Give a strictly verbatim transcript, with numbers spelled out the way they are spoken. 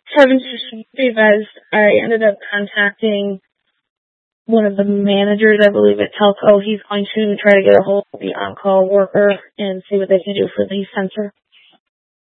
Kevin, just be advised, I ended up contacting one of the managers, I believe, at Telco. He's going to try to get a hold of the on-call worker and see what they can do for the sensor.